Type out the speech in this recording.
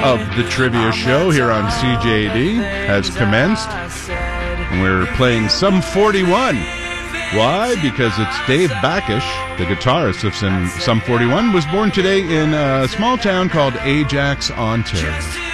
of the trivia show here on CJAD has commenced. And we're playing Sum 41. Why? Because it's Dave Backish, the guitarist of Sum 41, was born today in a small town called Ajax, Ontario.